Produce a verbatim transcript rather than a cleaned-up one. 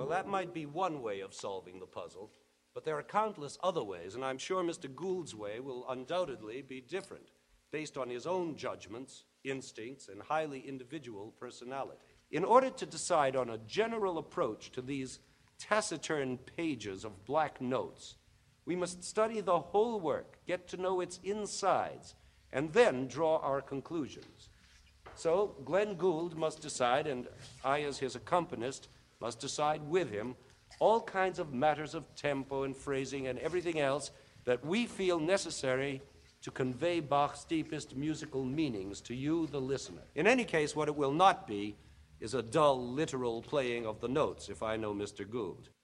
that might be one way of solving the puzzle, but there are countless other ways, and I'm sure Mister Gould's way will undoubtedly be different, based on his own judgments, instincts, and highly individual personality. In order to decide on a general approach to these taciturn pages of black notes, we must study the whole work, get to know its insides, and then draw our conclusions. So Glenn Gould must decide, and I as his accompanist must decide with him, all kinds of matters of tempo and phrasing and everything else that we feel necessary to convey Bach's deepest musical meanings to you, the listener. In any case, what it will not be is a dull, literal playing of the notes, if I know Mister Gould.